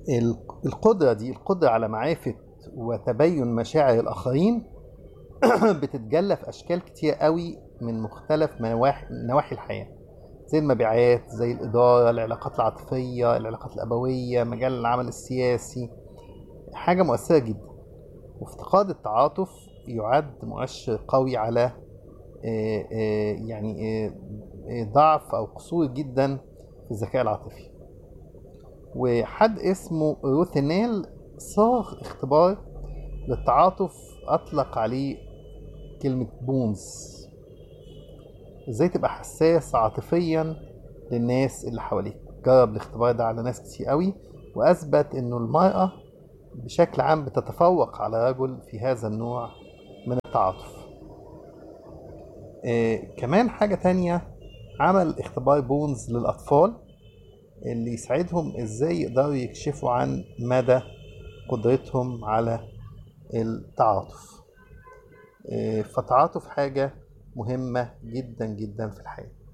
القدرة على معرفة وتبين مشاعر الآخرين بتتجلى في أشكال كتير قوي من مختلف نواحي الحياة، زي المبيعات، زي الإدارة، العلاقات العاطفية، العلاقات الأبوية، مجال العمل السياسي. حاجة مؤثرة جدا، وافتقاد التعاطف يعد مؤشر قوي على ضعف أو قصور جدا في الذكاء العاطفي. وحد اسمه روثينيل صاغ اختبار للتعاطف أطلق عليه كلمة بونز. ازاي تبقى حساس عاطفيا للناس اللي حواليك. جرب الاختبار ده على ناس كتير قوي، وأثبت إنه المرأة بشكل عام بتتفوق على الرجل في هذا النوع من التعاطف. كمان حاجة تانية، عمل اختبار بونز للأطفال اللي يساعدهم ازاي يقدروا يكشفوا عن مدى قدرتهم على التعاطف. فالتعاطف حاجة مهمة جدا جدا في الحياة.